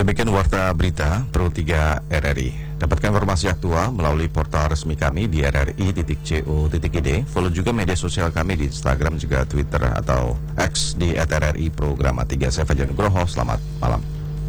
Demikian Warta Berita Pro 3 RRI. Dapatkan informasi aktual melalui portal resmi kami di rri.co.id. Follow juga media sosial kami di Instagram juga Twitter atau X di @RRI Programa 3. Saya Fajar Nugroho, selamat malam.